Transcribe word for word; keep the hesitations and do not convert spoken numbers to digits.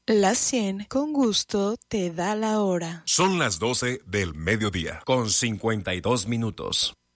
La cien con gusto te da la hora. Son las doce del mediodía, con cincuenta y dos minutos.